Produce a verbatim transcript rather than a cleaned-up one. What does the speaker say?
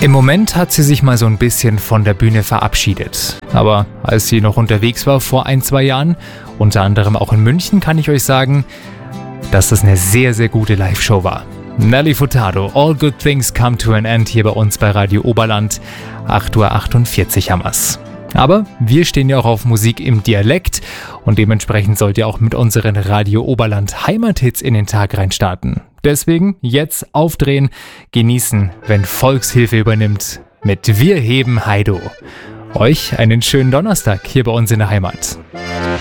Im Moment hat sie sich mal so ein bisschen von der Bühne verabschiedet. Aber als sie noch unterwegs war vor ein, zwei Jahren, unter anderem auch in München, kann ich euch sagen, dass das eine sehr, sehr gute Live-Show war. Nelly Furtado, All Good Things Come to an End hier bei uns bei Radio Oberland. acht Uhr achtundvierzig haben wir's. Aber wir stehen ja auch auf Musik im Dialekt und dementsprechend sollt ihr auch mit unseren Radio Oberland Heimathits in den Tag reinstarten. Deswegen jetzt aufdrehen, genießen, wenn Volkshilfe übernimmt mit Wir heben Heido. Euch einen schönen Donnerstag hier bei uns in der Heimat.